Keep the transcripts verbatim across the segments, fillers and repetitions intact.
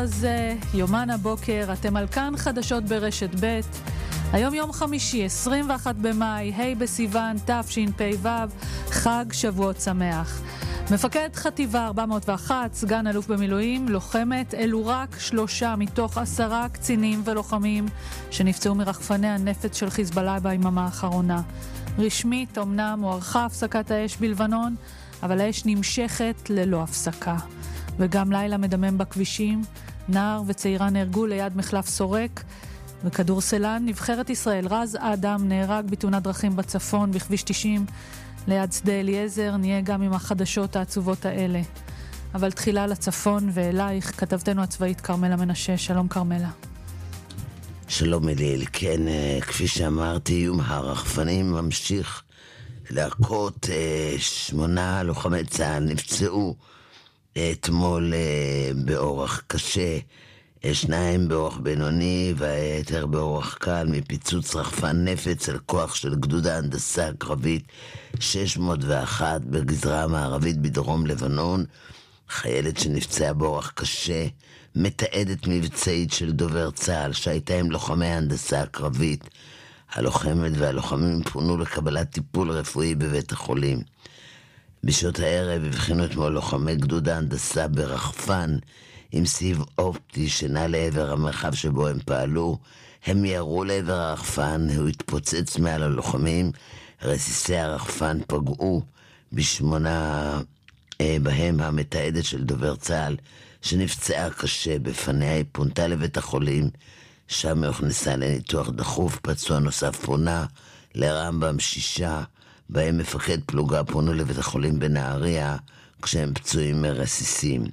הזה, יומן הבוקר, אתם על כאן חדשות ברשת ב'. היום יום חמישי, עשרים ואחד במאי, ה' בסיוון, תשפ"ו, חג שבועות שמח. מפקד חטיבה ארבע מאות ואחת, סגן אלוף במילואים, לוחמת, אלו רק שלושה מתוך עשרה קצינים ולוחמים שנפצעו מרחפני הנפץ של חיזבאללה ביממה האחרונה. רשמית, אמנם הוארכה הפסקת האש בלבנון, אבל האש נמשכת ללא הפסקה. וגם לילה מדמם בכבישים, נער וצעירה נהרגו ליד מחלף סורק, וכדורסלן, נבחרת ישראל, רז אדם נהרג בתאונת דרכים בצפון בכביש תשעים ליד שדה אליעזר. נהיה גם עם החדשות העצובות האלה. אבל תחילה לצפון ואלייך, כתבתנו הצבאית קרמלה מנשה. שלום קרמלה. שלום אליל. כן, כפי שאמרתי, איום הרחפנים ממשיך להכות. שמונה לוחמי צה"ל נפצעו אתמול באורח קשה, שניים באורח בינוני והיתר באורח קל מפיצוץ רחפן נפץ על כוח של גדוד ההנדסה הקרבית שש מאות ואחת בגזרה המערבית בדרום לבנון. חיילת שנפצעה באורח קשה, מתעדת מבצעית של דובר צה"ל שהייתה עם לוחמי ההנדסה הקרבית. הלוחמת והלוחמים פונו לקבלת טיפול רפואי בבית החולים. בשעות הערב הבחינו אתמול לוחמי גדוד ההנדסה ברחפן עם סיב אופטי שנע לעבר המרחב שבו הם פעלו. הם ירו לעבר הרחפן, הוא התפוצץ מעל הלוחמים. רסיסי הרחפן פגעו בשמונה אה, בהם המתעדת של דובר צה"ל שנפצעה קשה. בפניה היא פונתה לבית החולים, שם היא הוכנסה לניתוח דחוף. פצוע נוסף פונה לרמב"ם. שישה בהם מפקד פלוגה פונו לבית החולים בנהריה כשהם פצועים מרסיסים.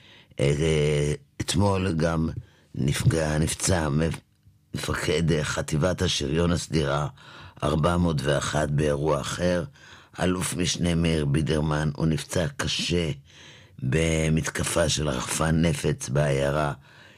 אתמול גם נפגע, נפצע מפקד חטיבת השריון הסדירה ארבע מאות ואחת באירוע אחר. אלוף משנה מאיר בידרמן, הוא נפצע קשה במתקפה של רחפן נפץ בעיירה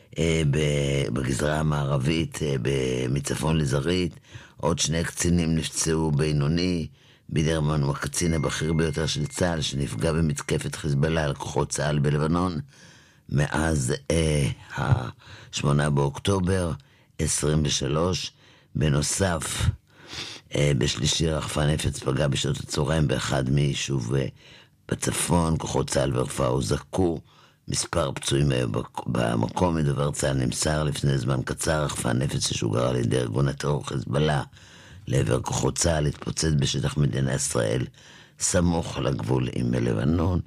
בגזרה המערבית מצפון לזרעית. עוד שני קצינים נפצעו בינוני. בידרמן הוא הקצין הבכיר ביותר של צה"ל שנפגע במתקפת חיזבאללה על כוחות צה"ל בלבנון מאז אה, ה-שמונה באוקטובר עשרים ושלוש. בנוסף, אה, בשלישי רחפן נפץ פגע בשעות הצהריים באחד מיישוב אה, בצפון. כוחות צה"ל ורפואה הוזעקו. מספר פצועים היו במקום. מדובר צה"ל נמסר לפני זמן קצר רחפן נפץ ששוגר על ידי ארגון הטרור חיזבאללה לעבר כוחות צה"ל התפוצץ בשטח מדינת ישראל סמוך לגבול עם לבנון.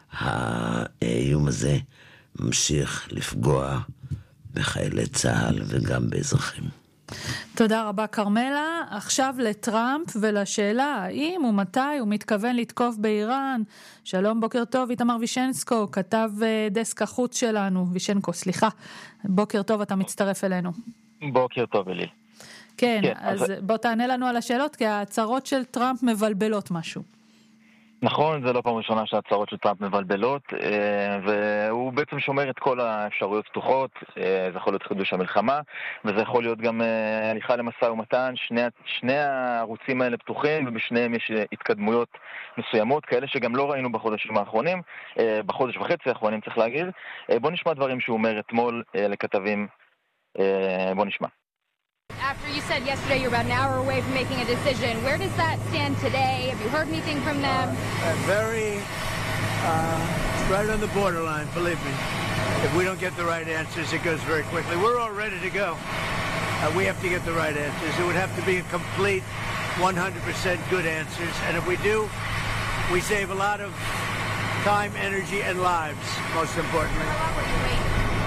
האיום הזה ממשיך לפגוע בחיילי צה"ל וגם באזרחים. תודה רבה קרמלה. עכשיו לטראמפ ולשאלה האם ומתי הוא מתכוון לתקוף באיראן. שלום, בוקר טוב, איתמר וישנסקו, כתב דסק החוץ שלנו. וישנקו, סליחה. בוקר טוב, אתה מצטרף אלינו. בוקר טוב, אליל. כן, כן, אז, אז בוא תענה לנו על השאלות, כי ההצהרות של טראמפ מבלבלות משהו. נכון, זה לא פעם ראשונה שההצהרות של טראמפ מבלבלות, והוא בעצם שומר את כל האפשרויות פתוחות. זה יכול להיות חידוש המלחמה, וזה יכול להיות גם הליכה למשא ומתן. שני, שני הערוצים האלה פתוחים, ובשניהם יש התקדמויות מסוימות, כאלה שגם לא ראינו בחודשים האחרונים, בחודש וחצי האחרונים צריך להגיד. בוא נשמע דברים שהוא אומר אתמול לכתבים. בוא נשמע. After you said yesterday you're about an hour away from making a decision, where does that stand today? Have you heard anything from them? Uh, very, uh, right on the borderline, believe me. If we don't get the right answers, it goes very quickly. We're all ready to go. Uh, we have to get the right answers. It would have to be a complete one hundred percent good answers. And if we do, we save a lot of time, energy, and lives, most importantly. How long will you wait?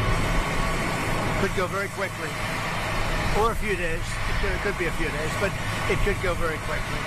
Could go very quickly. Or a few days. It could, it could be a few days, but it could go very quickly.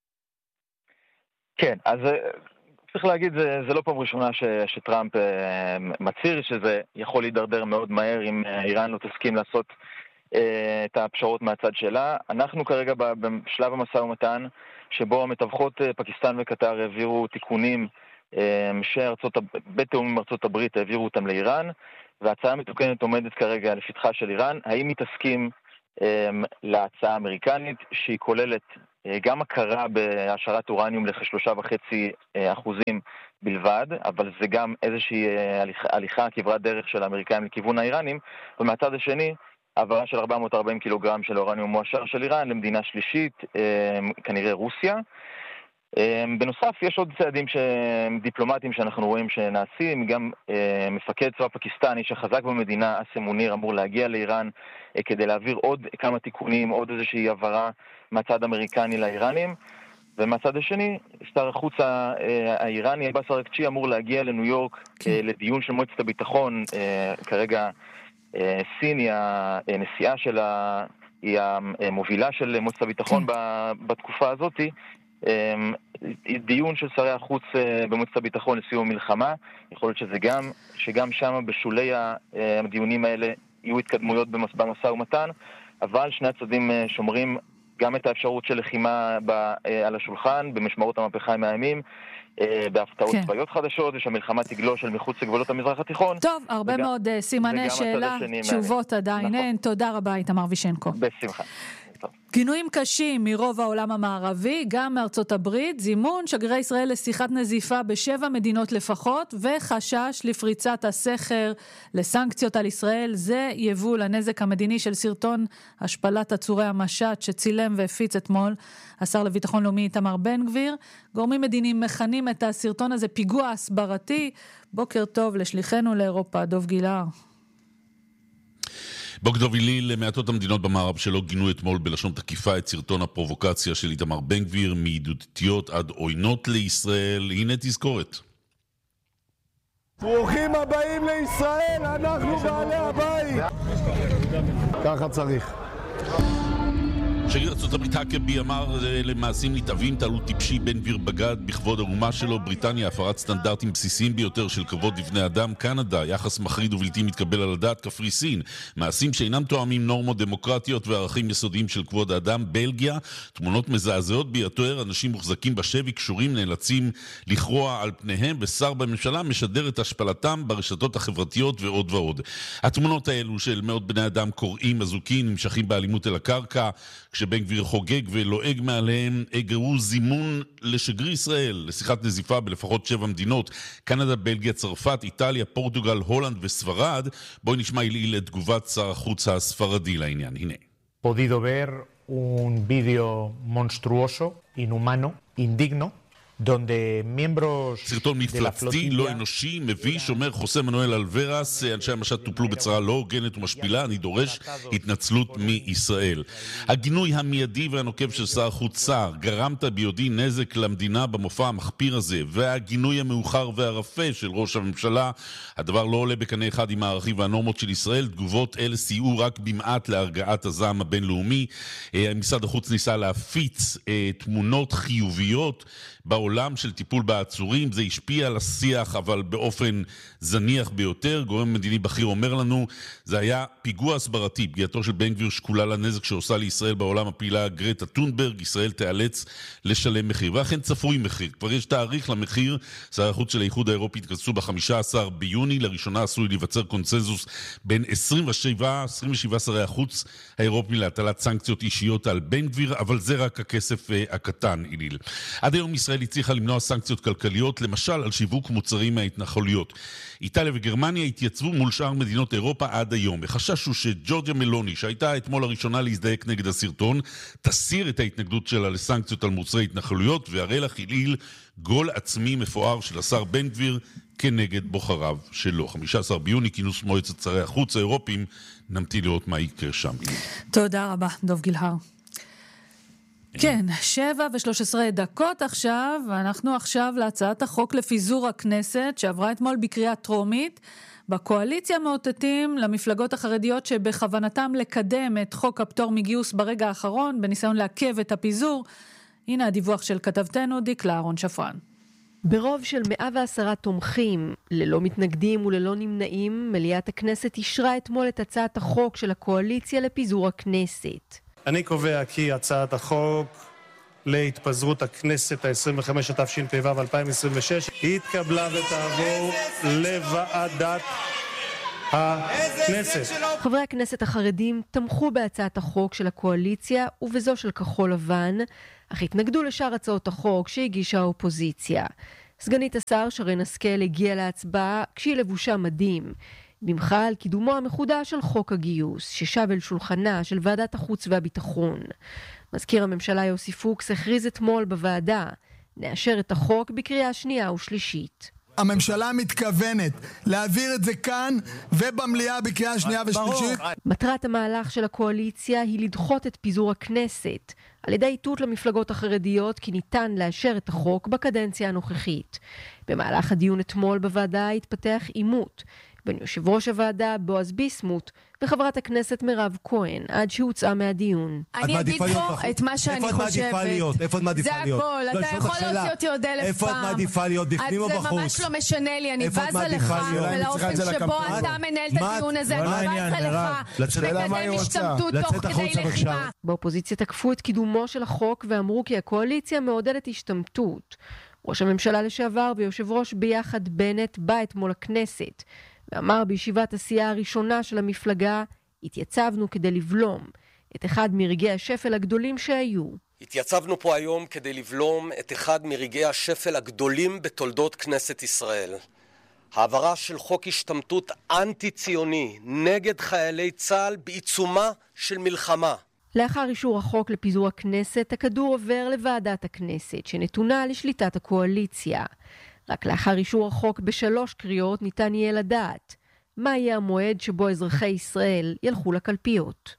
כן, אז צריך להגיד, זה, זה לא פעם ראשונה ש, שטראמפ מצהיר שזה יכול להידרדר מאוד מהר אם איראן לא תסכים לעשות את הפשרות מהצד שלה. אנחנו כרגע בשלב המשא ומתן שבו המתווכות פקיסטן וקטר העבירו תיקונים שארצות, בתיאום עם ארצות הברית העבירו אותם לאיראן, וההצעה המתוקנת עומדת כרגע לפתחה של איראן. האם היא תסכים להצעה האמריקנית שהיא כוללת גם הכרה בהשארת אורניום לכשלושה וחצי אחוזים בלבד, אבל זה גם איזושהי הליכה, הליכה כברת דרך של האמריקאים לכיוון האיראנים, ומהצד השני, העברה של ארבע מאות וארבעים קילוגרם של אורניום מועשר של איראן למדינה שלישית, כנראה רוסיה. בנוסף, יש עוד צעדים דיפלומטיים שאנחנו רואים שנעשים, גם מפקד צבא פקיסטני שחזק במדינה, אסם מוניר, אמור להגיע לאיראן כדי להעביר עוד כמה תיקונים, עוד איזושהי העברה מהצד האמריקני לאיראנים. ומהצד השני, שר החוץ האיראני, עבאס אראגצ'י, אמור להגיע לניו יורק לדיון של מועצת הביטחון. כרגע סין היא הנשיאה שלה, היא המובילה של מועצת הביטחון בתקופה הזאת. דיון של שרי החוץ במועצת הביטחון לסיום המלחמה. יכול להיות שזה גם, שגם שם בשולי הדיונים האלה יהיו התקדמויות במשא ומתן, אבל שני הצדדים שומרים גם את האפשרות של לחימה ב, על השולחן, במשמעות המהפכה עם הימים, בהפתעות כן. צבאיות חדשות, ושהמלחמה תגלוש אל מחוץ לגבולות המזרח התיכון. טוב, הרבה וגם, מאוד סימני שאלה, תשובות עדיין נכון. אין. תודה רבה, איתמר וישנקו. בשמחה. גינויים קשים מרוב העולם המערבי, גם מארצות הברית, זימון שגרירי ישראל לשיחת נזיפה בשבע מדינות לפחות, וחשש לפריצת הסכר לסנקציות על ישראל. זה יבוא לנזק המדיני של סרטון השפלת עצורי המשט שצילם והפיץ אתמול השר לביטחון לאומי איתמר בן גביר. גורמים מדיניים מכנים את הסרטון הזה פיגוע הסברתי. בוקר טוב לשליחנו לאירופה, דוב גילהר. בוקר טוב איליל, מעטות המדינות במערב שלא גינו אתמול בלשון תקיפה את סרטון הפרובוקציה של איתמר בן גביר, מידידותיות עד עוינות לישראל. הנה תזכורת. ברוכים הבאים לישראל, אנחנו בעלי הבית. ככה צריך. שגריר ארצות הברית האקבי אמר למעשים נתעבים תעלו טיפשי. בן גביר בגד בכבוד האומה שלו. בריטניה, הפרת סטנדרטים בסיסיים ביותר של כבוד לבני אדם. קנדה, יחס מחריד ובלתי מתקבל על הדעת. קפריסין, מעשים שאינם תואמים נורמות דמוקרטיות וערכים יסודיים של כבוד האדם. בלגיה, תמונות מזעזעות ביותר, אנשים מוחזקים בשבי קשורים נאלצים לכרוע על פניהם, ושר בממשלה משדר את השפלתם ברשתות החברתיות ועוד ועוד. התמונות האלו של מאות בני אדם קוראים אזוקים נמשכים באלימות אל הקרקע, כשבן גביר חוגג ולועג מעליהם. אגרו זימון לשגריר ישראל לשיחת נזיפה בלפחות שבע מדינות, קנדה, בלגיה, צרפת, איטליה, פורטוגל, הולנד וספרד. בואי נשמע איליל את תגובת שר החוץ הספרדי לעניין. הנה. Podido ver un vídeo monstruoso, inhumano, indigno, donde miembros סרטון מפלצתי, לא אנושי, מביש, אומר חוסה מנואל אלברס. אנשי המשט טופלו בצורה לא הוגנת ומשפילה, אני דורש התנצלות מישראל. הגינוי המיידי והנוקב של שר החוץ סער, גרמת ביודעי נזק למדינה במופע המחפיר הזה, והגינוי המאוחר והרפה של ראש הממשלה, הדבר לא עולה בקנה אחד עם הערכים והנורמות של ישראל. תגובות אלה סייעו רק במעט להרגעת הזעם הבינלאומי. משרד החוץ ניסה להפיץ תמונות חיוביות בעולם של טיפול בעצורים, זה השפיע על השיח אבל באופן זניח ביותר. גורם מדיני בכיר אומר לנו, זה היה פיגוע הסברתי. פגיעתו של בן גביר שקולה לנזק שעושה לישראל בעולם. הפעילה גרטה טונברג, ישראל תיאלץ לשלם מחיר, ואכן צפוי מחיר. כבר יש תאריך למחיר. שר החוץ של האיחוד האירופי התכנסו ב-חמישה עשר ביוני, לראשונה עשוי להיווצר קונסנזוס בין עשרים ושבעה שרי החוץ האירופי להטלת סנקציות אישיות על בן גביר, אבל זה רק הכסף הקטן, איליל. עד היום ישראל הצליחה למנוע סנקציות כלכליות, למשל על שיווק מוצרים מההתנחלויות. איטליה וגרמניה התייצבו מול שאר מדינות אירופה עד היום. החשש הוא שג'ורג'יה מלוני, שהייתה אתמול הראשונה להזדעק נגד הסרטון, תסיר את ההתנגדות שלה לסנקציות על מוצרי התנחלויות, והרי לך איליל גול עצמי מפואר של השר בן גביר כנגד בוחריו שלו. חמישה עשר ביוני, כינוס מועצת שרי החוץ האירופיים. נמתין לראות מה יקרה שם. תודה רבה, דוב גילהר. כן, שבע ושלוש עשרה דקות עכשיו, ואנחנו עכשיו להצעת החוק לפיזור הכנסת, שעברה אתמול בקריאה טרומית. בקואליציה מאותתים למפלגות החרדיות שבכוונתם לקדם את חוק הפטור מגיוס ברגע האחרון, בניסיון לעכב את הפיזור. הנה הדיווח של כתבתנו דיקלה אהרון שפרן. ברוב של מאה ועשרה תומכים, ללא מתנגדים וללא נמנעים, מליאת הכנסת אישרה אתמול את הצעת החוק של הקואליציה לפיזור הכנסת. אני קובע כי הצעת החוק להתפזרות הכנסת ה-עשרים וחמש תשפ"ו אלפיים עשרים ושש התקבלה ותעבור לוועדת הכנסת. חברי הכנסת החרדים תמכו בהצעת החוק של הקואליציה ובזו של כחול לבן, אך התנגדו לשאר הצעות החוק שהגישה האופוזיציה. סגנית השר שרן השכל הגיעה להצבעה כשהיא לבושה מדים. במחה על קידומו המחודש של חוק הגיוס, ששב אל שולחנה של ועדת החוץ והביטחון. מזכיר הממשלה יוסי פוקס הכריז אתמול בוועדה, נאשר את החוק בקריאה שנייה ושלישית. הממשלה מתכוונת להעביר את זה כאן ובמליאה בקריאה שנייה ושלישית. מטרת המהלך של הקואליציה היא לדחות את פיזור הכנסת, על ידי איתות למפלגות החרדיות כי ניתן לאשר את החוק בקדנציה הנוכחית. במהלך הדיון אתמול בוועדה התפתח עימות בין יושב ראש הוועדה בועז ביסמוט וחברת הכנסת מירב כהן עד שהוצאה מהדיון. אני אגיד פה את מה שאני חושבת. איפה את מעדיפה להיות? זה הכל. אתה יכול להוציא אותי עוד אלף פעם. איפה את מעדיפה להיות? בפנים או בחוץ? זה ממש לא משנה לי. אני בזה לך ולאופן שבו אתה מנהל את הדיון הזה. אני בזה לך. לקדם השתמטות תוך כדי לחימה. באופוזיציה תקפו את קידומו של החוק ואמרו כי הקואליציה מעודדת השתמטות. ראש הממשלה לשעבר ויושב ראש ביחד בנט בא אתמול לכנסת. ואמר בישיבת הסיעה הראשונה של המפלגה, התייצבנו כדי לבלום את אחד מרגעי השפל הגדולים שהיו. התייצבנו פה היום כדי לבלום את אחד מרגעי השפל הגדולים בתולדות כנסת ישראל. העברה של חוק השתמטות אנטי-ציוני נגד חיילי צה"ל בעיצומה של מלחמה. לאחר אישור החוק לפיזור הכנסת, הכדור עובר לוועדת הכנסת, שנתונה לשליטת הקואליציה. רק לאחר אישור החוק בשלוש קריאות ניתן יהיה לדעת מה יהיה המועד שבו אזרחי ישראל ילכו לקלפיות.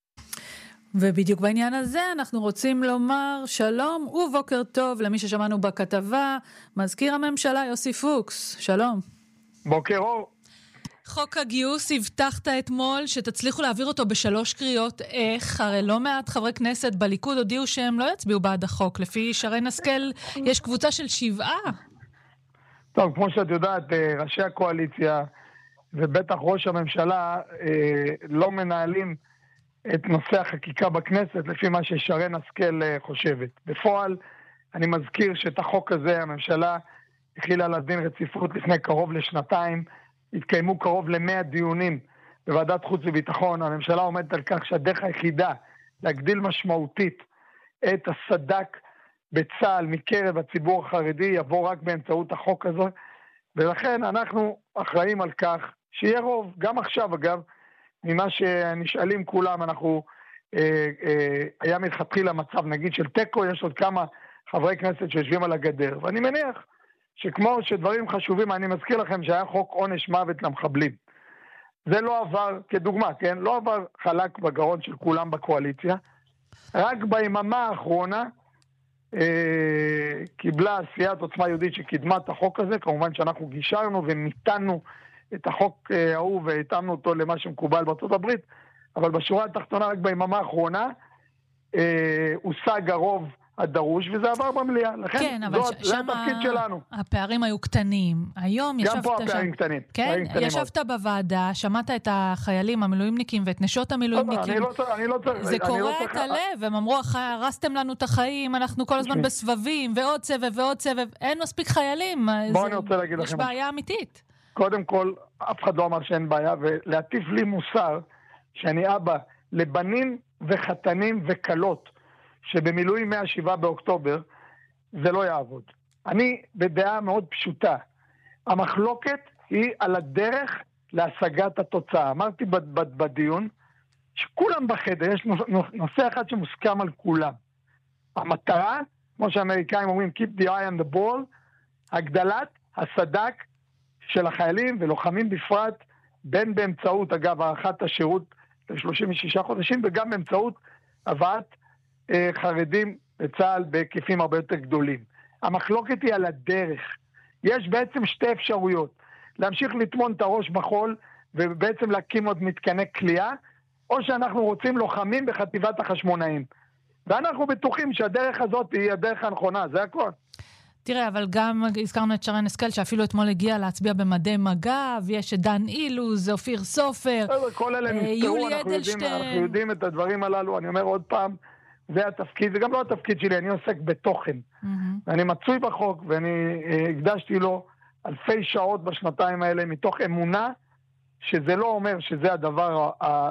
ובדיוק בעניין הזה אנחנו רוצים לומר שלום ובוקר טוב למי ששמענו בכתבה, מזכיר הממשלה יוסי פוקס. שלום. בוקר אור. חוק הגיוס, הבטחת אתמול שתצליחו להעביר אותו בשלוש קריאות. איך? הרי לא מעט חברי כנסת בליכוד הודיעו שהם לא יצביעו בעד החוק. לפי שרן השכל יש קבוצה של שבעה. טוב, כמו שאת יודעת, ראשי הקואליציה ובטח ראש הממשלה לא מנהלים את נושא החקיקה בכנסת לפי מה ששרן השכל חושבת. בפועל, אני מזכיר שאת החוק הזה הממשלה הכילה על דין רציפות לפני קרוב לשנתיים, התקיימו קרוב למאה דיונים בוועדת חוץ וביטחון. הממשלה עומדת על כך שהדרך היחידה להגדיל משמעותית את הסדק בצה"ל מקרב הציבור החרדי יבוא רק באמצעות החוק הזה, ולכן אנחנו אחראים על כך שיהיה רוב. גם עכשיו אגב, ממה שנשאלים כולם, אנחנו אה, אה, היה מלכתחילה מצב נגיד של טקו, יש עוד כמה חברי כנסת שיושבים על הגדר, ואני מניח שכמו שדברים חשובים, אני מזכיר לכם שהיה חוק עונש מוות למחבלים. זה לא עבר, כדוגמה, כן? לא עבר חלק בגרון של כולם בקואליציה. רק ביממה האחרונה אה, קיבלה סיעת עוצמה יהודית שקידמה את החוק הזה. כמובן שאנחנו גישרנו ומיתנו את החוק אה, ההוא והתאמנו אותו למה שמקובל בארצות הברית. אבל בשורה התחתונה, רק ביממה האחרונה, אה, הושג הרוב הדרוש, וזה עבר במליאה. לכן, כן, זאת, ש... זה התפקיד שלנו. הפערים היו קטנים. היום ישבת... גם פה הפערים שם... קטנים. כן, קטנים ישבת עוד. בוועדה, שמעת את החיילים, המילואימניקים, ואת נשות המילואימניקים. אני לא צריך... אני לא צריך... זה קורע לא את הלב, הם אמרו, הרסתם לנו את החיים, אנחנו כל הזמן בסבבים, ועוד סבב ועוד סבב. אין מספיק חיילים. בואו אני רוצה להגיד לכם. יש בעיה אמיתית. קודם כל, אף אחד לא אמר שאין בעיה, ולהטיף לי מוסר שאני אבא לבנים וחתנים וקלות, שבמילואים מהשבעה באוקטובר זה לא יעבוד. אני בדעה מאוד פשוטה. המחלוקת היא על הדרך להשגת התוצאה. אמרתי בדיון שכולם בחדר, יש נושא אחד שמוסכם על כולם. המטרה, כמו שהאמריקאים אומרים, keep the eye on the ball, הגדלת הסדק של החיילים ולוחמים בפרט, בין באמצעות, אגב, הארכת השירות ל-שלושים ושישה חודשים, וגם באמצעות הבאת חרדים בצה"ל בהיקפים הרבה יותר גדולים. המחלוקת היא על הדרך. יש בעצם שתי אפשרויות. להמשיך לטמון את הראש בחול ובעצם להקים עוד מתקני כליאה, או שאנחנו רוצים לוחמים בחטיבת החשמונאים. ואנחנו בטוחים שהדרך הזאת היא הדרך הנכונה, זה הכל. תראה, אבל גם הזכרנו את שרן השכל, שאפילו אתמול הגיע להצביע במדי מג"ב, יש את דן אילוז, אופיר סופר, כל אלה נפטרו, אנחנו יודעים, אנחנו יודעים את הדברים הללו. אני אומר עוד פעם, זה התפקיד, זה גם לא התפקיד שלי, אני עוסק בתוכן. Mm-hmm. ואני מצוי בחוק, ואני אה, הקדשתי לו אלפי שעות בשנתיים האלה, מתוך אמונה, שזה לא אומר שזה הדבר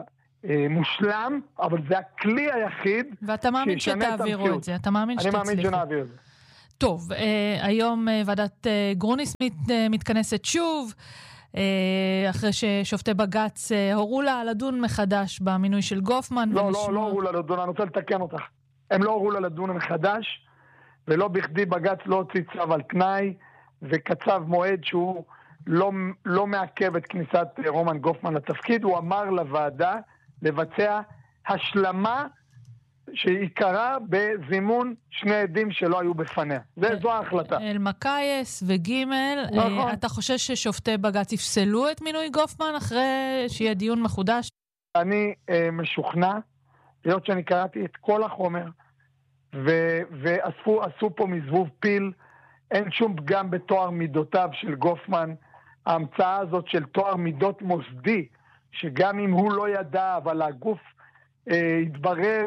המושלם, אבל זה הכלי היחיד ואתה מאמין שתעבירו את זה, אתה מאמין שתצליחו. אני מאמין שנעביר את זה. טוב, היום ועדת גרוניס מתכנסת שוב, אחרי ששופטי בג"ץ הורו לה לדון מחדש במינוי של גופמן. לא, ולשמוע... לא, לא הורו לה לדון, אני רוצה לתקן אותך. הם לא הורו לה לדון מחדש, ולא בכדי בג"ץ לא הוציא צו על תנאי, וקצב מועד שהוא לא, לא מעכב את כניסת רומן גופמן לתפקיד. הוא אמר לוועדה לבצע השלמה שעיקרה בזימון שני עדים שלא היו בפניה. זה, זו ההחלטה. אלמקייס וגימל, נכון. אתה חושש ששופטי בג"ץ יפסלו את מינוי גופמן אחרי שיהיה דיון מחודש? אני אה, משוכנע, להיות שאני קראתי את כל החומר, ו- ואספו עשו פה מזבוב פיל, אין שום פגם בתואר מידותיו של גופמן. ההמצאה הזאת של תואר מידות מוסדי, שגם אם הוא לא ידע, אבל הגוף אה, התברר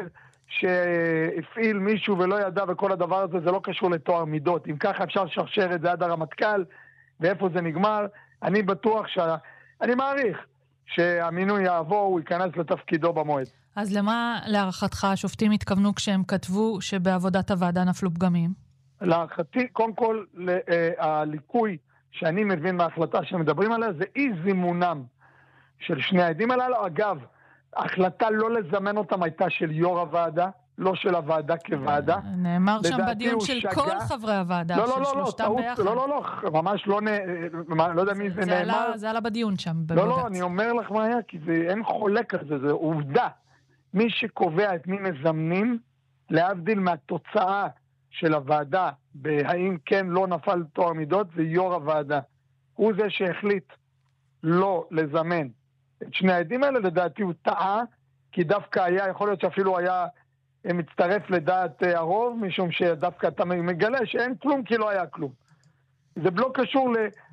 שהפעיל מישהו ולא ידע, וכל הדבר הזה זה לא קשור לתואר מידות. אם ככה אפשר לשרשר את זה עד הרמטכ"ל, ואיפה זה נגמר, אני בטוח ש... אני מעריך שהמינוי יעבור, הוא ייכנס לתפקידו במועד. אז למה להערכתך השופטים התכוונו כשהם כתבו שבעבודת הוועדה נפלו פגמים? להערכתי, קודם כל, הליקוי שאני מבין מההחלטה שמדברים עליה, זה אי זימונם של שני העדים הללו. אגב, ההחלטה לא לזמן אותם הייתה של יו"ר הוועדה, לא של הוועדה כוועדה. נאמר שם בדיון של כל חברי הוועדה, של שלושתם ביחד. לא, לא, לא, ממש לא, לא יודע מי זה נאמר. זה עלה בדיון שם. לא, לא, אני אומר לך מה היה, כי אין חולק על זה, זה עובדה. מי שקובע את מי מזמנים, להבדיל מהתוצאה של הוועדה, בהאם כן לא נפל תואר מידות, זה יו"ר הוועדה. הוא זה שהחליט לא לזמן את שני העדים האלה. לדעתי הוא טעה, כי דווקא היה, יכול להיות שאפילו היה מצטרף לדעת הרוב, משום שדווקא אתה מגלה שאין כלום כי לא היה כלום. זה לא קשור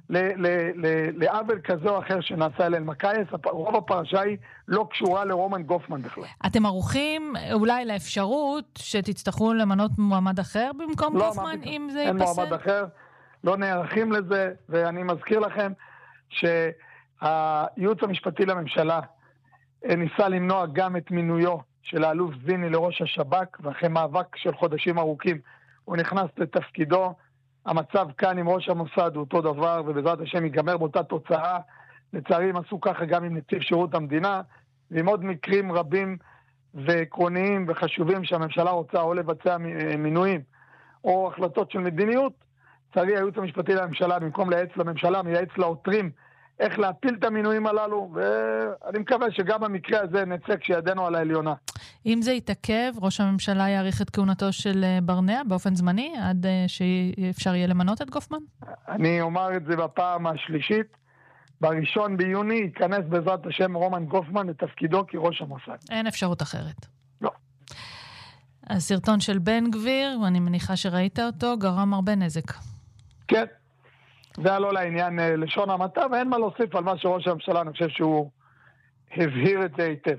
לעוול כזה או אחר שנעשה אל אלמקייס. רוב הפרשה היא לא קשורה לרומן גופמן בכלל. אתם ערוכים אולי לאפשרות שתצטרכו למנות מועמד אחר במקום לא, גופמן, אם זה אין ייפסל? אין מועמד אחר, לא נערכים לזה, ואני מזכיר לכם שהייעוץ המשפטי לממשלה ניסה למנוע גם את מינויו של האלוף זיני לראש השב"כ, ואחרי מאבק של חודשים ארוכים הוא נכנס לתפקידו. המצב כאן עם ראש המוסד הוא אותו דבר, ובעזרת השם ייגמר באותה תוצאה. לצערי הם עשו ככה גם עם נציב שירות המדינה, ועם עוד מקרים רבים ועקרוניים וחשובים שהממשלה רוצה או לבצע מינויים, או החלטות של מדיניות. לצערי הייעוץ המשפטי לממשלה, במקום לייעץ לממשלה, מייעץ לעותרים איך להפיל את המינויים הללו, ואני מקווה שגם במקרה הזה נצא כשידנו על העליונה. אם זה יתעכב, ראש הממשלה יאריך את כהונתו של ברנע באופן זמני, עד שאפשר יהיה למנות את גופמן? אני אומר את זה בפעם השלישית. בראשון ביוני ייכנס בעזרת השם רומן גופמן לתפקידו כראש המוסד. אין אפשרות אחרת. לא. הסרטון של בן גביר, ואני מניחה שראית אותו, גרם הרבה נזק. כן. זה היה לא לעניין לשון המעטה, ואין מה להוסיף על מה שראש הממשלה, אני חושב שהוא הבהיר את זה היטב.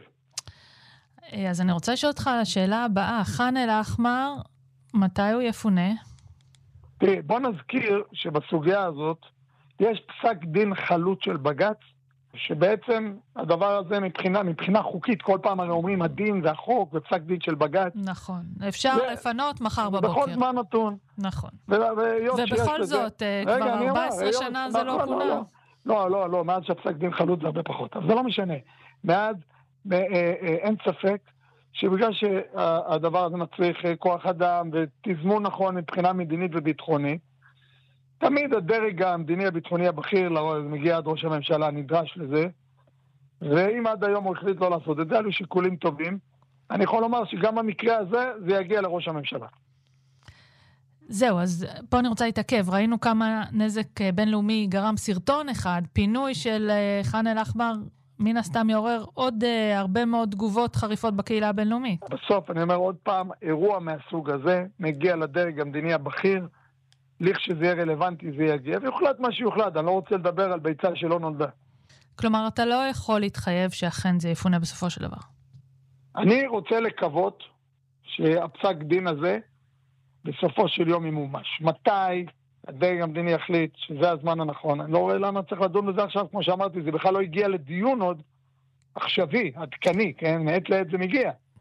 אז אני רוצה לשאול אותך על השאלה הבאה. חאן אל-אחמר, מתי הוא יפונה? תראי, בוא נזכיר שבסוגיה הזאת יש פסק דין חלוט של בג"ץ, שבעצם הדבר הזה מבחינה, מבחינה חוקית, כל פעם הרי אומרים הדין והחוק ופסק דין של בג"ץ. נכון. אפשר ו... לפנות מחר בבוקר. בכל זמן נתון. נכון. ו... ובכל זאת, זה... כבר רגע, ארבע עשרה אומר, שנה זה לא כונה. לא, לא, לא, לא, מאז שהפסק דין חלוט זה הרבה פחות. אבל זה לא משנה. מאז אין ספק שבגלל שהדבר הזה מצריך כוח אדם ותזמון נכון מבחינה מדינית וביטחונית, תמיד הדרג המדיני הביטחוני הבכיר מגיע עד ראש הממשלה, נדרש לזה, ואם עד היום הוא החליט לא לעשות את זה, אלו שיקולים טובים. אני יכול לומר שגם במקרה הזה זה יגיע לראש הממשלה. זהו, אז פה אני רוצה להתעכב. ראינו כמה נזק בינלאומי גרם סרטון אחד, פינוי של חאן אל-אחמר, מן הסתם יעורר עוד uh, הרבה מאוד תגובות חריפות בקהילה הבינלאומית. בסוף, אני אומר עוד פעם, אירוע מהסוג הזה מגיע לדרג המדיני הבכיר, לכשזה יהיה רלוונטי זה יגיע, ויוחלט מה שיוחלט, אני לא רוצה לדבר על ביצה שלא נולדה. כלומר, אתה לא יכול להתחייב שאכן זה יפונה בסופו של דבר. אני רוצה לקוות שהפסק דין הזה בסופו של יום ימומש. מתי הדרג המדיני יחליט שזה הזמן הנכון? אני לא רואה למה צריך לדון בזה עכשיו, כמו שאמרתי, זה בכלל לא הגיע לדיון עוד עכשווי, עדכני, כן? מעת לעת זה מגיע.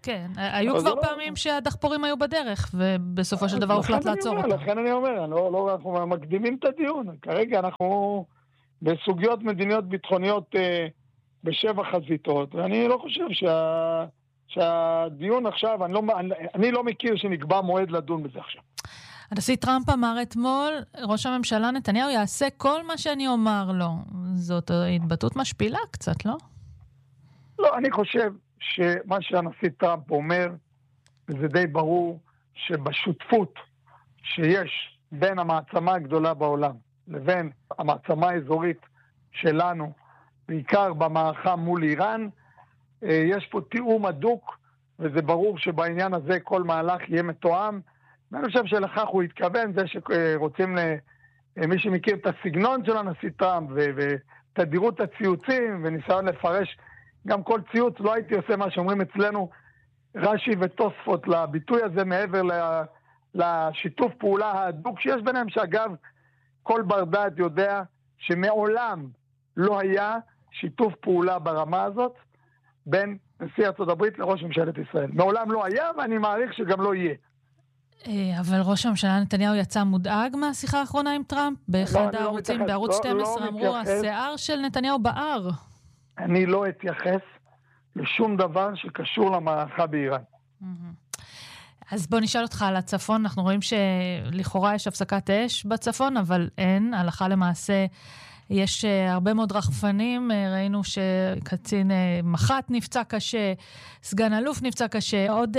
כן, היו כבר פעמים שהדחפורים היו בדרך, ובסופו של דבר הוחלט לעצור אותם. לכן אני אומר, אנחנו מקדימים את הדיון. כרגע אנחנו בסוגיות מדיניות ביטחוניות בשבע חזיתות, ואני לא חושב שה... שהדיון עכשיו, אני לא, אני לא מכיר שנקבע מועד לדון בזה עכשיו. הנשיא טראמפ אמר אתמול, ראש הממשלה נתניהו יעשה כל מה שאני אומר לו. זאת התבטאות משפילה קצת, לא? לא, אני חושב שמה שהנשיא טראמפ אומר, זה די ברור שבשותפות שיש בין המעצמה הגדולה בעולם לבין המעצמה האזורית שלנו, בעיקר במערכה מול איראן, יש פה תיאום הדוק, וזה ברור שבעניין הזה כל מהלך יהיה מתואם, ואני חושב שלכך הוא התכוון, זה שרוצים, מי שמכיר את הסגנון של הנשיא טראמפ, ותדירות הציוצים, וניסיון לפרש גם כל ציוץ, לא הייתי עושה מה שאומרים אצלנו, רש"י ותוספות לביטוי הזה, מעבר לשיתוף פעולה ההדוק שיש ביניהם, שאגב, כל בר דעת יודע שמעולם לא היה שיתוף פעולה ברמה הזאת, בין נשיא ארצות הברית לראש ממשלת ישראל. מעולם לא היה, ואני מעריך שגם לא יהיה. אבל ראש הממשלה נתניהו יצא מודאג מהשיחה האחרונה עם טראמפ? באחד הערוצים, בערוץ שתים עשרה, אמרו, השיער של נתניהו בער. אני לא אתייחס לשום דבר שקשור למערכה באיראן. אז בוא נשאל אותך על הצפון. אנחנו רואים שלכאורה יש הפסקת אש בצפון, אבל אין, הלכה למעשה יש הרבה מאוד רחפנים, ראינו שקצין מח"ט נפצע קשה, סגן אלוף נפצע קשה, עוד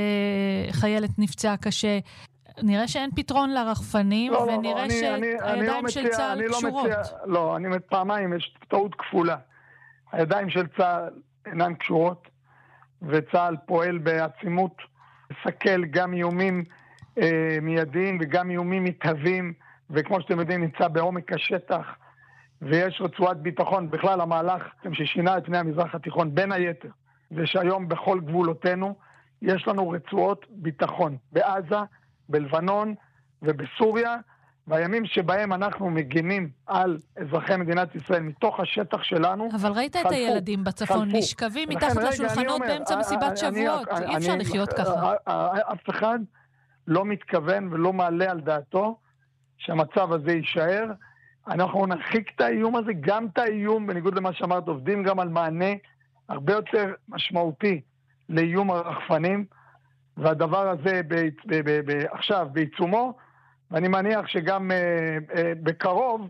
חיילת נפצע קשה. נראה שאין פתרון לרחפנים, לא, ונראה לא, שהידיים לא של צה"ל לא קשורות. מציע, לא, אני פעמיים, יש טעות כפולה. הידיים של צה"ל אינן קשורות, וצה"ל פועל בעצימות, מסכל גם איומים אה, מיידיים וגם איומים מתהווים, וכמו שאתם יודעים נמצא בעומק השטח, ויש רצועת ביטחון, בכלל המהלך ששינה את פני המזרח התיכון בין היתר, ושהיום בכל גבולותינו יש לנו רצועות ביטחון, בעזה, בלבנון ובסוריה, והימים שבהם אנחנו מגינים על אזרחי מדינת ישראל מתוך השטח שלנו. אבל ראית חלפו, את הילדים בצפון חלפו. נשכבים מתחת לשולחנות באמצע מסיבת שבועות, אני, אי אפשר אני, לחיות אני, ככה. אף אחד לא מתכוון ולא מעלה על דעתו שהמצב הזה יישאר, אנחנו נרחיק את האיום הזה, גם את האיום, בניגוד למה שאמרת, עובדים גם על מענה הרבה יותר משמעותי לאיום הרחפנים, והדבר הזה ב, ב, ב, ב, עכשיו בעיצומו, ואני מניח שגם אה, אה, בקרוב,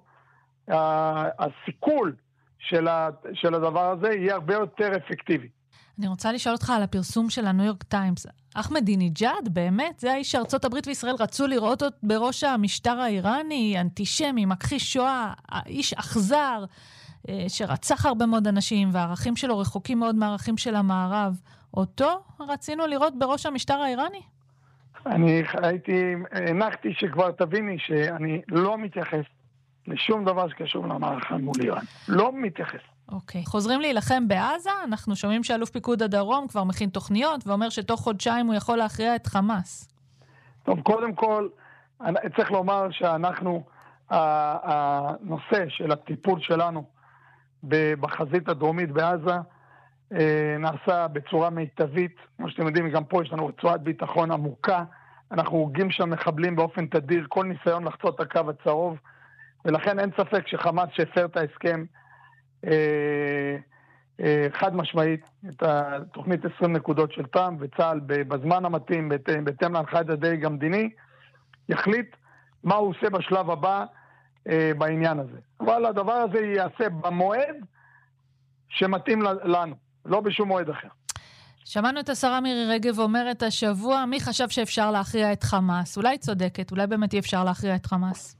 אה, הסיכול של, ה, של הדבר הזה יהיה הרבה יותר אפקטיבי. אני רוצה לשאול אותך על הפרסום של הניו יורק טיימס. אחמדינג'אד, באמת? זה האיש שארצות הברית וישראל רצו לראות אותו בראש המשטר האיראני, אנטישמי, מכחיש שואה, איש אכזר, שרצח הרבה מאוד אנשים, והערכים שלו רחוקים מאוד מהערכים של המערב. אותו רצינו לראות בראש המשטר האיראני? אני הייתי, הנחתי שכבר תביני שאני לא מתייחס לשום דבר שקשור למערכה מול איראן. לא מתייחס. אוקיי. חוזרים להילחם בעזה, אנחנו שומעים שאלוף פיקוד הדרום כבר מכין תוכניות, ואומר שתוך חודשיים הוא יכול להכריע את חמאס. טוב, קודם כל, צריך לומר שאנחנו, הנושא של הטיפול שלנו בחזית הדרומית בעזה, נעשה בצורה מיטבית. כמו שאתם יודעים, גם פה יש לנו רצועת ביטחון עמוקה, אנחנו הורגים שם מחבלים באופן תדיר, כל ניסיון לחצות את הקו הצהוב, ולכן אין ספק שחמאס שהפר את ההסכם, אה, אה, חד משמעית, את התוכנית עשרים נקודות של טראמפ, וצה"ל בזמן המתאים, בהתאם להנחיית הדרג המדיני, יחליט מה הוא עושה בשלב הבא אה, בעניין הזה. אבל הדבר הזה ייעשה במועד שמתאים לנו, לא בשום מועד אחר. שמענו את השרה מירי רגב אומרת השבוע, מי חשב שאפשר להכריע את חמאס? אולי צודקת, אולי באמת אי אפשר להכריע את חמאס.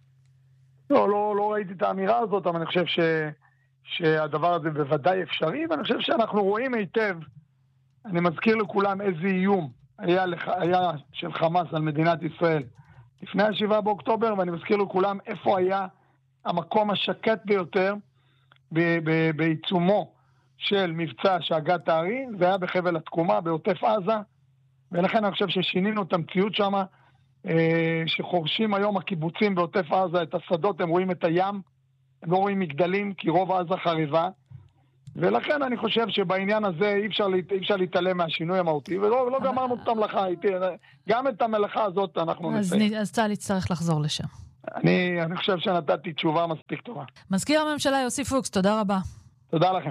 לא, לא, לא ראיתי את האמירה הזאת, אבל אני חושב ש, שהדבר הזה בוודאי אפשרי, ואני חושב שאנחנו רואים היטב, אני מזכיר לכולם איזה איום היה, היה של חמאס על מדינת ישראל לפני השבעה באוקטובר, ואני מזכיר לכולם איפה היה המקום השקט ביותר ב, ב, בעיצומו של מבצע שאגת הארי, זה היה בחבל התקומה, בעוטף עזה, ולכן אני חושב ששינינו את המציאות שם, שחורשים היום הקיבוצים בעוטף עזה את השדות, הם רואים את הים, הם לא רואים מגדלים, כי רוב עזה חריבה, ולכן אני חושב שבעניין הזה אי אפשר, אי אפשר להתעלם מהשינוי המהותי, ולא לא גמרנו את המלאכה, גם את המלאכה הזאת אנחנו נסיים. אז צה"ל יצטרך לחזור לשם. אני, אני חושב שנתתי תשובה מספיק טובה. מזכיר הממשלה יוסי פוקס, תודה רבה. תודה לכם.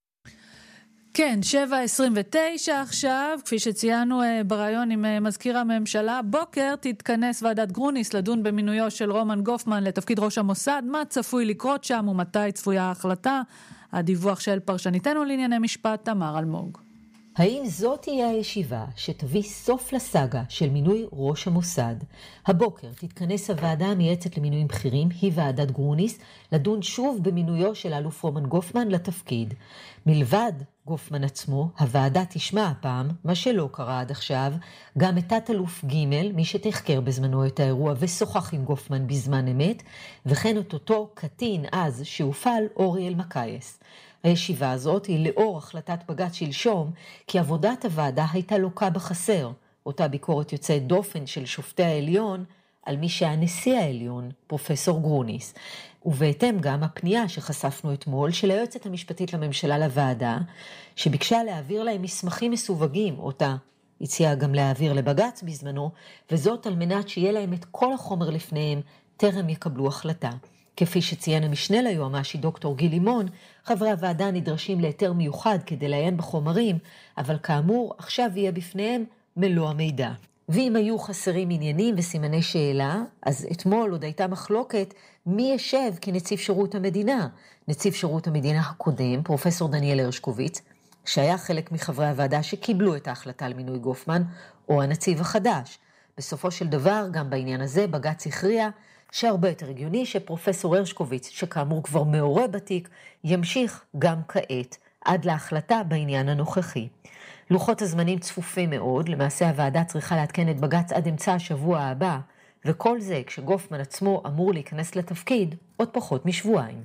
כן, שבע עשרים ותשע עכשיו, כפי שציינו ברעיון עם מזכיר הממשלה, בוקר תתכנס ועדת גרוניס לדון במינויו של רומן גופמן לתפקיד ראש המוסד, מה צפוי לקרות שם ומתי צפויה ההחלטה, הדיווח של פרשניתנו לענייני משפט תמר אלמוג. האם זאת תהיה הישיבה שתביא סוף לסאגה של מינוי ראש המוסד? הבוקר תתכנס הוועדה המייעצת למינויים בכירים, היא ועדת גרוניס, לדון שוב במינויו של אלוף רומן גופמן לתפקיד. מלבד גופמן עצמו, הוועדה תשמע הפעם, מה שלא קרה עד עכשיו, גם את תת-אלוף ג' מי שתחקר בזמנו את האירוע ושוחח עם גופמן בזמן אמת, וכן את אותו קטין אז שהופעל אורי אלמקייס. הישיבה הזאת היא לאור החלטת בג"ץ שלשום, כי עבודת הוועדה הייתה לוקה בחסר, אותה ביקורת יוצאת דופן של שופטי העליון, על מי שהנשיא העליון, פרופסור גרוניס. ובהתאם גם הפנייה שחשפנו אתמול של היועצת המשפטית לממשלה לוועדה, שביקשה להעביר להם מסמכים מסווגים, אותה הציעה גם להעביר לבג"ץ בזמנו, וזאת על מנת שיהיה להם את כל החומר לפניהם, טרם יקבלו החלטה. כפי שציין המשנה ליועמ"שי דוקטור גיל לימון, חברי הוועדה נדרשים ליתר מיוחד כדי לעיין בחומרים, אבל כאמור עכשיו יהיה בפניהם מלוא המידע. ואם היו חסרים עניינים וסימני שאלה, אז אתמול עוד הייתה מחלוקת מי ישב כנציב שירות המדינה. נציב שירות המדינה הקודם, פרופסור דניאל הרשקוביץ, שהיה חלק מחברי הוועדה שקיבלו את ההחלטה על מינוי גופמן, או הנציב החדש. בסופו של דבר, גם בעניין הזה, בג"ץ הכריע שהרבה יותר הגיוני שפרופסור הרשקוביץ, שכאמור כבר מעורה בתיק, ימשיך גם כעת, עד להחלטה בעניין הנוכחי. לוחות הזמנים צפופים מאוד, למעשה הוועדה צריכה להתקן את בג"ץ עד אמצע השבוע הבא, וכל זה כשגופמן עצמו אמור להיכנס לתפקיד עוד פחות משבועיים.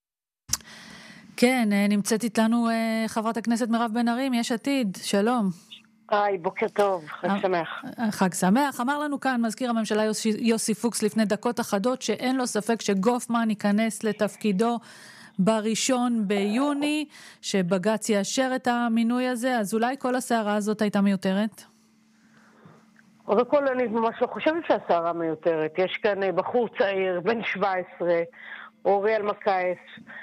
כן, נמצאת איתנו חברת הכנסת מירב בן ארי, יש עתיד, שלום. היי, בוקר טוב, חג שמח. חג שמח. אמר לנו כאן מזכיר הממשלה יוסי, יוסי פוקס לפני דקות אחדות שאין לו ספק שגופמן ייכנס לתפקידו בראשון ביוני, שבג"ץ יאשר את המינוי הזה, אז אולי כל הסערה הזאת הייתה מיותרת? אבל כל אני ממש לא חושבת שהסערה מיותרת. יש כאן בחור צעיר, בן שבע עשרה, אורי אלמקייס,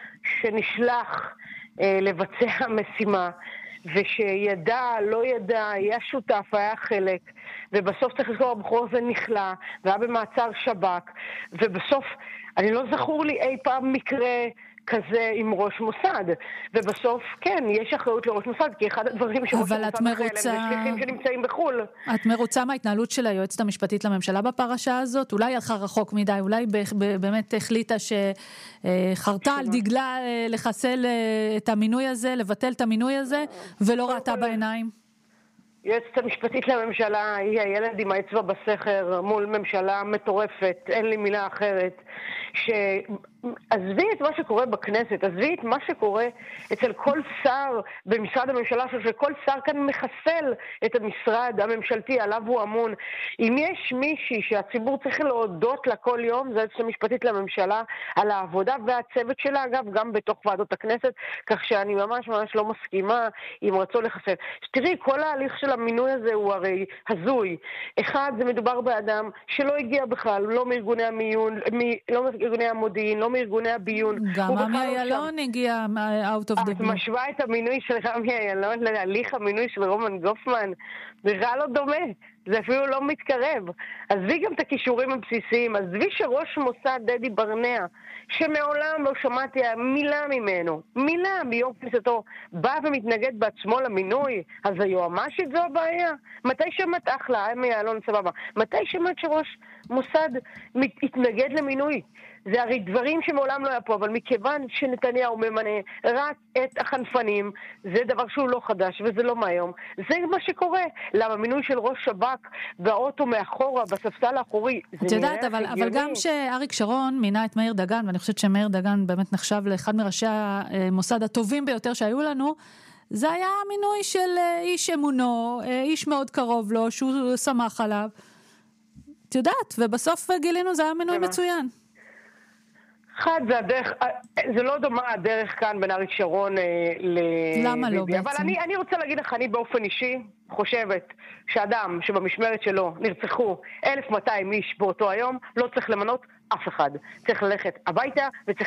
שנשלח אה, לבצע משימה, ושידע, לא ידע, היה שותף, היה חלק, ובסוף צריך לזכור, הבחור הזה נכלה, והיה במעצר שב"כ, ובסוף, אני לא זכור לי אי פעם מקרה כזה עם ראש מוסד, ובסוף, כן, יש אחריות לראש מוסד, כי אחד הדברים שראש מוסד אחרי אלה, זה שליחים שנמצאים בחול. את מרוצה מההתנהלות של היועצת המשפטית לממשלה בפרשה הזאת? אולי הלכה רחוק מדי, אולי באמת החליטה שחרתה על דגלה לחסל את המינוי הזה, לבטל את המינוי הזה, ולא ראתה בעיניים? היועצת המשפטית לממשלה היא הילד עם האצבע בסכר מול ממשלה מטורפת, אין לי מילה אחרת, שעזבי את מה שקורה בכנסת, עזבי את מה שקורה אצל כל שר במשרד הממשלה, שכל שר כאן מחסל את המשרד הממשלתי עליו הוא אמון. אם יש מישהי שהציבור צריך להודות לה כל יום, זה היועצת המשפטית לממשלה על העבודה והצוות שלה, אגב, גם בתוך ועדות הכנסת, כך שאני ממש ממש לא מסכימה עם רצון לחסל. תראי, כל ההליך של המינוי הזה הוא הרי הזוי. אחד, זה מדובר באדם שלא הגיע בכלל, לא מארגוני המיון, מ, לא מארגוני המודיעין, לא מארגוני הביון. גם עמי איילון הגיע out of the blue. את משווה את המינוי של עמי איילון להליך המינוי של רומן גופמן? נראה לא דומה. זה אפילו לא מתקרב. עזבי גם את הכישורים הבסיסיים, עזבי שראש מוסד דדי ברנע, שמעולם לא שמעתי מילה ממנו, מילה מיום כניסתו, בא ומתנגד בעצמו למינוי, אז היועמ"שית זו הבעיה? מתי שמעת אחלה, עמי איילון סבבה, מתי שמעת שראש מוסד התנגד למינוי? זה הרי דברים שמעולם לא היה פה, אבל מכיוון שנתניהו ממנה רק את החנפנים, זה דבר שהוא לא חדש וזה לא מהיום. זה מה שקורה. למה מינוי של ראש שב"כ באוטו מאחורה, בספסל האחורי, את יודעת, אבל, אבל גם שאריק שרון מינה את מאיר דגן, ואני חושבת שמאיר דגן באמת נחשב לאחד מראשי המוסד הטובים ביותר שהיו לנו, זה היה מינוי של איש אמונו, איש מאוד קרוב לו, שהוא שמח עליו. את יודעת, ובסוף גילינו זה היה מינוי מצוין. אחד זה הדרך, זה לא דומה הדרך כאן בין אריק שרון לביבי. למה לא בעצם? אבל אני, אני רוצה להגיד לך, אני באופן אישי חושבת שאדם שבמשמרת שלו נרצחו אלף ומאתיים איש באותו היום, לא צריך למנות אף אחד. צריך ללכת הביתה וצריך